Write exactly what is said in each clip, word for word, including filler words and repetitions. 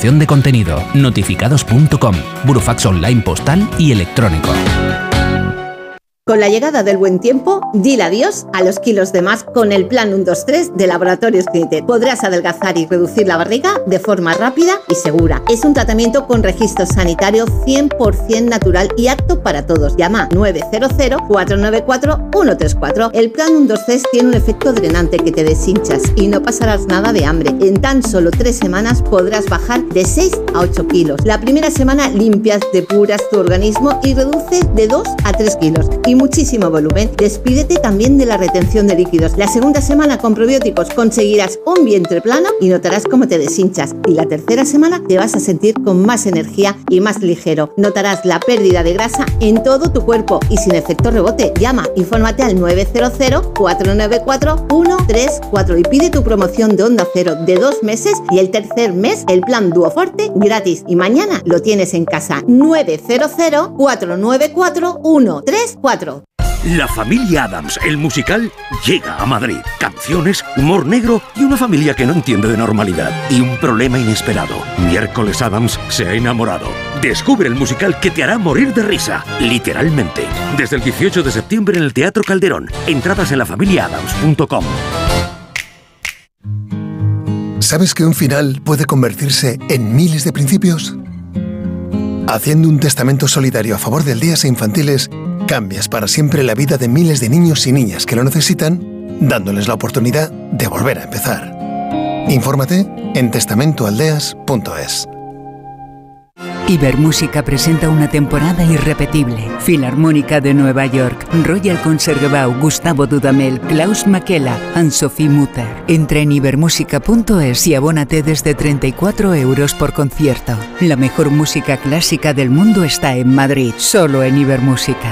Administración de contenido. Notificados punto com. Burofax online postal y electrónico. Con la llegada del buen tiempo, dile adiós a los kilos de más con el plan uno dos tres de Laboratorios Clinitet. Podrás adelgazar y reducir la barriga de forma rápida y segura. Es un tratamiento con registro sanitario cien por ciento natural y apto para todos. Llama nueve cero cero, cuatro nueve cuatro, uno tres cuatro. El plan uno dos tres tiene un efecto drenante que te deshinchas y no pasarás nada de hambre. En tan solo tres semanas podrás bajar de seis a ocho kilos. La primera semana limpias, depuras tu organismo y reduces de dos a tres kilos. Y muchísimo volumen. Despídete también de la retención de líquidos. La segunda semana con probióticos conseguirás un vientre plano y notarás cómo te deshinchas. Y la tercera semana te vas a sentir con más energía y más ligero. Notarás la pérdida de grasa en todo tu cuerpo y sin efecto rebote. Llama, infórmate al nueve cero cero, cuatro nueve cuatro, uno tres cuatro y pide tu promoción de Onda Cero de dos meses y el tercer mes el plan Duoforte gratis. Y mañana lo tienes en casa. nueve cero cero, cuatro nueve cuatro, uno tres cuatro. La familia Addams, el musical, llega a Madrid. Canciones, humor negro y una familia que no entiende de normalidad. Y un problema inesperado. Miércoles Addams se ha enamorado. Descubre el musical que te hará morir de risa. Literalmente. Desde el dieciocho de septiembre en el Teatro Calderón. Entradas en la familia addams punto com. ¿Sabes que un final puede convertirse en miles de principios? Haciendo un testamento solidario a favor del Días Infantiles, cambias para siempre la vida de miles de niños y niñas que lo necesitan, dándoles la oportunidad de volver a empezar. Infórmate en testamento aldeas punto es. Ibermúsica presenta una temporada irrepetible. Filarmónica de Nueva York, Royal Concertgebouw, Gustavo Dudamel, Klaus Makela, Anne-Sophie Mutter. Entra en ibermúsica punto es y abónate desde treinta y cuatro euros por concierto. La mejor música clásica del mundo está en Madrid, solo en Ibermúsica.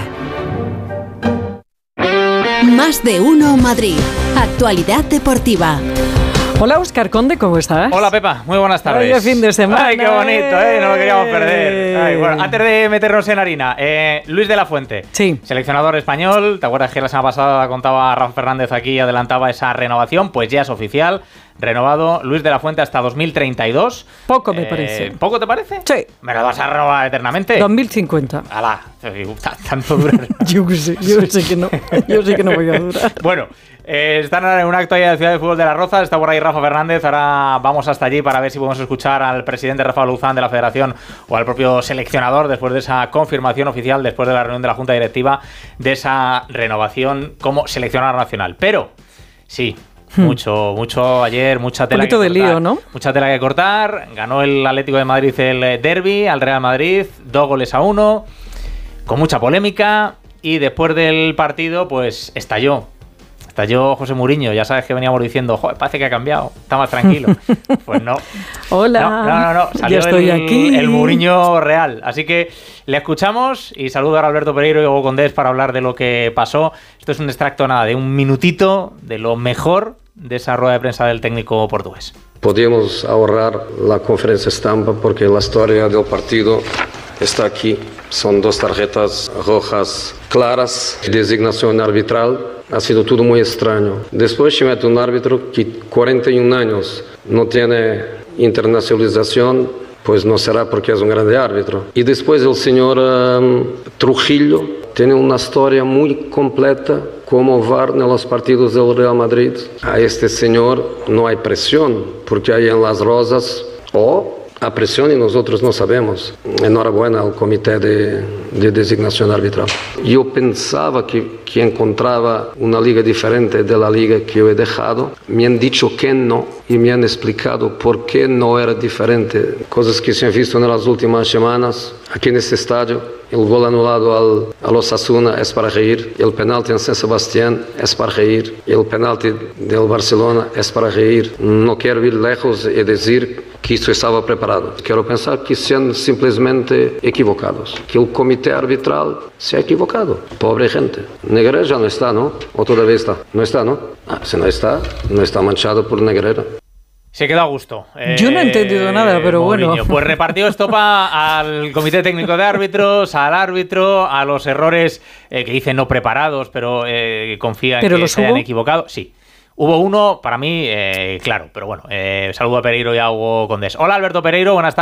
Más de uno Madrid. Actualidad deportiva. Hola, Óscar Conde, ¿cómo estás? Hola, Pepa, muy buenas tardes. Ay, fin de semana. Ay, qué bonito, ¿eh? No lo queríamos perder. Ay, bueno, antes de meternos en harina, eh, Luis de la Fuente, sí. Seleccionador español. ¿Te acuerdas que la semana pasada contaba Rafa Fernández aquí y adelantaba esa renovación? Pues ya es oficial. Renovado Luis de la Fuente hasta dos mil treinta y dos. Poco me eh, parece. ¿Poco te parece? Sí. ¿Me lo vas a renovar eternamente? dos mil cincuenta. Alá, tanto dura. yo sé, yo sé que no. Yo sé que no voy a durar. Bueno, eh, están en un acto allá de Ciudad de Fútbol de Las Rozas. Está por ahí Rafa Fernández. Ahora vamos hasta allí para ver si podemos escuchar al presidente Rafael Luzán de la Federación o al propio seleccionador después de esa confirmación oficial, después de la reunión de la Junta Directiva, de esa renovación como seleccionador nacional. Pero, sí. Mucho, mucho ayer, mucha tela que cortar. Un poquito de lío, ¿no? Mucha tela que cortar. Ganó el Atlético de Madrid el derbi al Real Madrid, dos goles a uno, con mucha polémica. Y después del partido, pues estalló. Estalló José Mourinho. Ya sabes que veníamos diciendo, joder, parece que ha cambiado, está más tranquilo. Pues no. Hola. No, no, no, no. Salió ya estoy el, aquí. el Mourinho real. Así que le escuchamos y saludo a Alberto Pereiro y Hugo Condés para hablar de lo que pasó. Esto es un extracto, nada, de un minutito de lo mejor de esa rueda de prensa del técnico portugués. Podíamos ahorrar la conferencia estampa porque la historia del partido está aquí. Son dos tarjetas rojas claras, designación arbitral. Ha sido todo muy extraño. Después se mete un árbitro que cuarenta y un años no tiene internacionalización, pues no será porque es un grande árbitro. Y después el señor um, Trujillo tiene una historia muy completa como V A R en los partidos del Real Madrid. A este señor no hay presión, porque hay en Las Rozas o a presión y nosotros no sabemos. Enhorabuena al comité de, de designación arbitral. Yo pensaba que, que encontraba una liga diferente de la liga que yo he dejado. Me han dicho que no y me han explicado por qué no era diferente. Cosas que se han visto en las últimas semanas aquí en este estadio. El gol anulado al, al Osasuna es para reír. El penalti en San Sebastián es para reír. El penalti del Barcelona es para reír. No quiero ir lejos y decir que esto estaba preparado. Quiero pensar que sean simplesmente equivocados. Que el comité arbitral se ha equivocado. Pobre gente. Negreira ya no está, ¿no? ¿O todavía está? No está, ¿no? Ah, si no está, no está manchado por Negreira. Se quedó a gusto. Yo no he entendido eh, nada, pero Mourinho. Bueno. Pues repartió estopa al comité técnico de árbitros, al árbitro, a los errores eh, que dicen no preparados, pero eh, confía en que se hayan equivocado. Sí. Hubo uno, para mí, eh, claro, pero bueno, eh, saludo a Pereiro y a Hugo Condés. Hola, Alberto Pereiro, buenas tardes.